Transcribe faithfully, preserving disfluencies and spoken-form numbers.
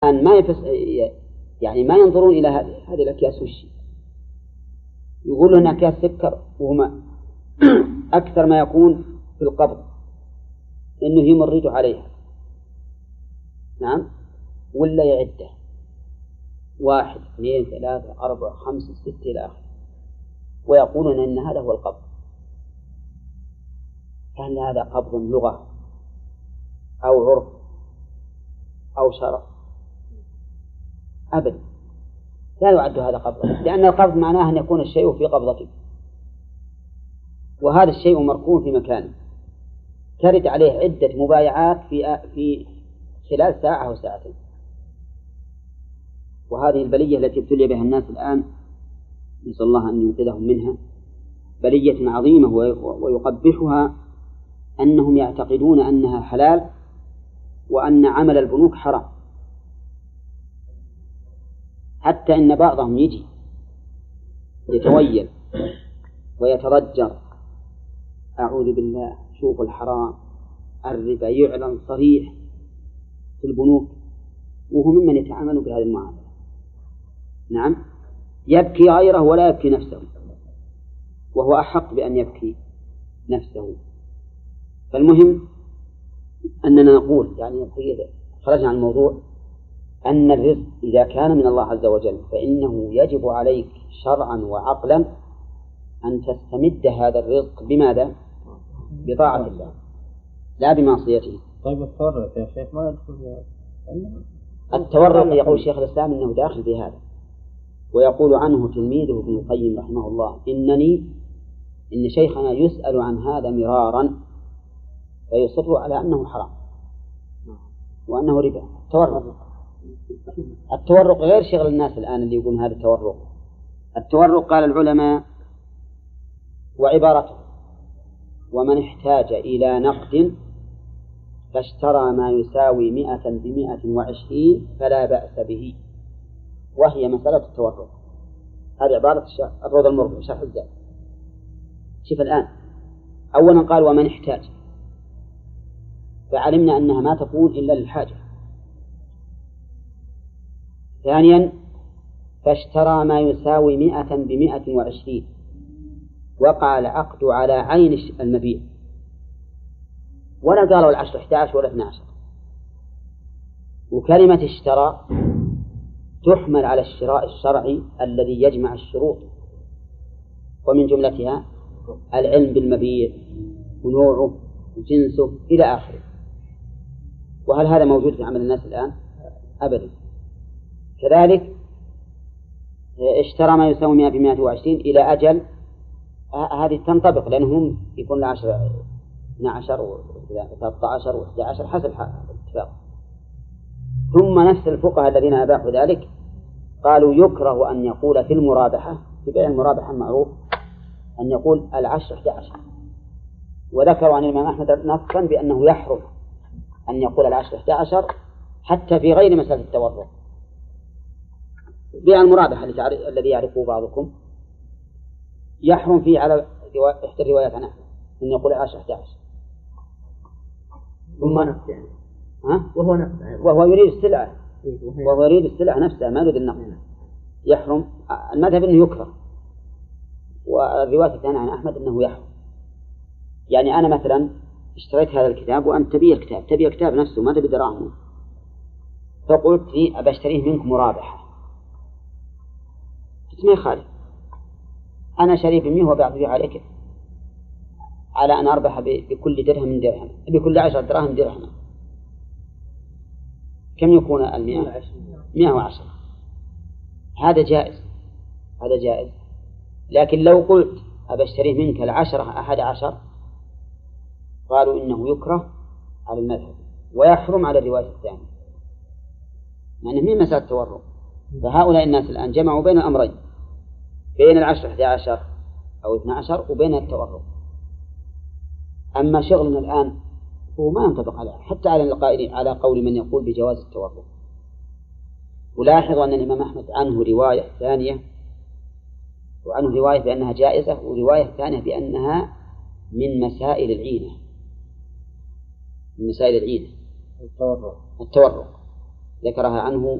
الآن ما يفس يعني ما ينظرون إلى هذه الأكياس وش يقولون أنها أكياس سكر، وهما أكثر ما يكون في القبض إنه يمرد عليها، نعم، ولا يعده واحد اثنين ثلاثة أربعة خمسة ستة إلى آخره، ويقولون أن هذا هو القبض. هل هذا قبض لغة أو عرف أو شرع؟ أبدا، لا يعد هذا قبض، لأن القبض معناه أن يكون الشيء في قبضته، وهذا الشيء مركون في مكانه ترد عليه عدة مبايعات في في خلال ساعة أو ساعتين. وهذه البلية التي ابتلي بها الناس الآن نسأل الله أن ينقذهم منها بلية عظيمة، ويقبحها أنهم يعتقدون أنها حلال وأن عمل البنوك حرام، حتى إن بعضهم يجي يتويل ويترجر، أعوذ بالله، شوف الحرام، الربا يعلن صريح في البنوك، وهو ممن يتعامل بهذه المعاملة. نعم، يبكي غيره ولا يبكي نفسه، وهو أحق بأن يبكي نفسه. فالمهم أننا نقول يعني خرجنا عن الموضوع أن الرزق إذا كان من الله عز وجل فإنه يجب عليك شرعا وعقلا أن تستمد هذا الرزق بماذا؟ بطاعة الله لا بمعصيته. طيب التورق يا شيخ ما يدخل؟ التورق يقول شيخ الإسلام إنه داخل في هذا، ويقول عنه تلميذه ابن القيم رحمه الله إنني إن شيخنا يسأل عن هذا مرارا فيصر على أنه حرام وأنه ربا. التورق التورق غير شغل الناس الآن اللي يقول هذا التورق. التورق قال العلماء وعبارته ومن احتاج إلى نقد فاشترى ما يساوي مئة بمئة وعشرين فلا بأس به، وهي مسألة التورق. هذه عبارة الروض المربع شرح الزاد. شوف الآن، أولا قال ومن احتاج، فعلمنا أنها ما تكون إلا للحاجة. ثانيا فاشترى ما يساوي مئة بمئة وعشرين، وقع العقد على عين المبيع، ولا قالوا العشر احدى عشر ولا اثنى عشر. وكلمة اشترى تحمل على الشراء الشرعي الذي يجمع الشروط، ومن جملتها العلم بالمبيع ونوعه وجنسه إلى آخره. وهل هذا موجود في عمل الناس الآن؟ أبدا. كذلك اشترى ما يساوي مئة بمئة وعشرين إلى أجل، هذه تنطبق لأنهم يكون لعشر اثنى عشر وثلاثة عشر وإحدى عشر حسب الاتفاق. ثم نفس الفقهاء الذين أباحوا ذلك قالوا يكره أن يقول في المرابحة، في بيع المرابحة معروف أن يقول العشر إحدى عشر، وذكروا عن الإمام أحمد نصا بأنه يحرم أن يقول العشر إحدى عشر حتى في غير مسألة التورق. بيع المرابحة الذي يعرفه بعضكم يحرم فيه على إحدى الروايات عن أحمد أن يقول العشر إحدى عشر، ثم نفسه يعني. ها؟ وهو نفسه وهو يريد السلعة، وهو يريد السلعة نفسها ما يريد النقد. يحرم. المذهب أنه يكره، والرواية الثانية عن أحمد أنه يحرم. يعني أنا مثلا اشتريت هذا الكتاب وأنت تبي الكتاب، تبي الكتاب نفسه ما تبي دراهمه، فقلت لي أبى أشتريه منك مرابحة، ما يخالف، أنا شريف منه وبعطيه عليك على أن أربح بكل درهم درهم، بكل عشر دراهم درهم. كم يكون المئة؟ مئة وعشرة. هذا جائز، هذا جائز. لكن لو قلت أبى أشتريه منك العشرة أحد عشر قالوا إنه يكره على المذهب ويحرم على الرواية الثانية، يعني من مسألة التورق. فهؤلاء الناس الآن جمعوا بين الأمرين، بين العشر أحد عشر أو اثنى عشر وبين التورق. أما شغلنا الآن هو ما ينطبق عليه حتى على القائل على قول من يقول بجواز التورق. ولاحظ أن الإمام أحمد عنه رواية ثانية، وعنه رواية بأنها جائزة، ورواية ثانية بأنها من مسائل العينة، من مسائل العينة التورق، التورق ذكرها عنه